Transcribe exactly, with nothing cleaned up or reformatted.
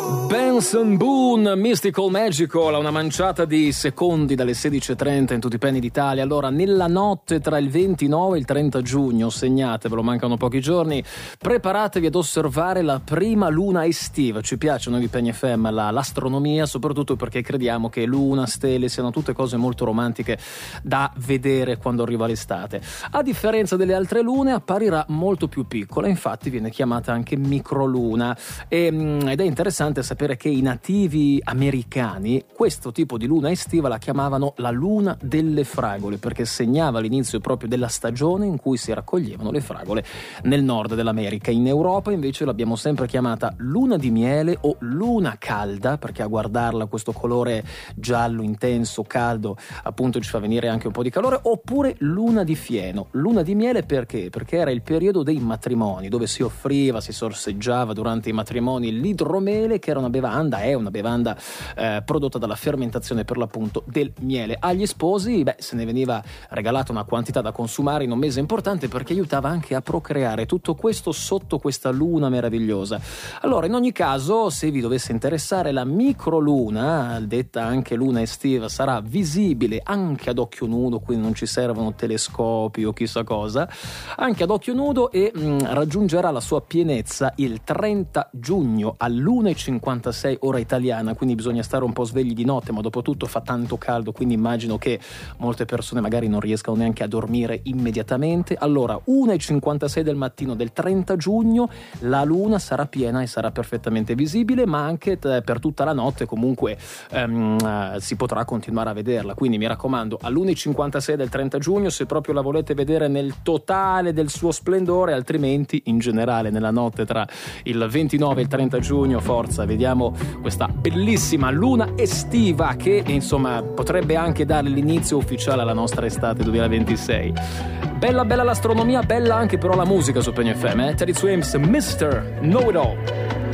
Benson Boone, Mystical Magical, a una manciata di secondi dalle sedici e trenta in tutti i penny d'Italia. Allora, nella notte tra il ventinove e il trenta giugno, segnatevelo, mancano pochi giorni, preparatevi ad osservare la prima luna estiva. Ci piace a noi di Penny F M la, l'astronomia, soprattutto perché crediamo che luna, stelle siano tutte cose molto romantiche da vedere quando arriva l'estate. A differenza delle altre lune, apparirà molto più piccola, infatti viene chiamata anche microluna e, ed è interessante sapere che i nativi americani questo tipo di luna estiva la chiamavano la luna delle fragole, perché segnava l'inizio proprio della stagione in cui si raccoglievano le fragole nel nord dell'America. In Europa invece l'abbiamo sempre chiamata luna di miele o luna calda, perché a guardarla questo colore giallo intenso, caldo, appunto ci fa venire anche un po' di calore, oppure luna di fieno. Luna di miele perché? Perché era il periodo dei matrimoni, dove si offriva, si sorseggiava durante i matrimoni l'idromele, che era una bevanda, è una bevanda eh, prodotta dalla fermentazione per l'appunto del miele. Agli sposi, beh, se ne veniva regalata una quantità da consumare in un mese importante, perché aiutava anche a procreare. Tutto questo sotto questa luna meravigliosa. Allora, in ogni caso, se vi dovesse interessare, la microluna, detta anche luna estiva, sarà visibile anche ad occhio nudo, quindi non ci servono telescopi o chissà cosa, anche ad occhio nudo, e mh, raggiungerà la sua pienezza il trenta giugno all'una e cinquantasei ora italiana, quindi bisogna stare un po' svegli di notte, ma dopo tutto fa tanto caldo, quindi immagino che molte persone magari non riescano neanche a dormire immediatamente. Allora, una e cinquantasei del mattino del trenta giugno la luna sarà piena e sarà perfettamente visibile, ma anche t- per tutta la notte comunque um, uh, si potrà continuare a vederla, quindi mi raccomando, all'una e cinquantasei del trenta giugno, se proprio la volete vedere nel totale del suo splendore, altrimenti in generale nella notte tra il ventinove e il trenta giugno, forza, vediamo questa bellissima luna estiva che insomma potrebbe anche dare l'inizio ufficiale alla nostra estate duemilaventisei. Bella bella l'astronomia, bella anche però la musica su Penny F M, eh? Teddy Swims, mister Know It All.